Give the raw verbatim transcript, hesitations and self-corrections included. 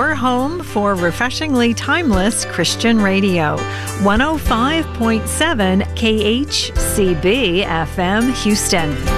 your home for refreshingly timeless Christian radio. one oh five point seven K H C B F M Houston.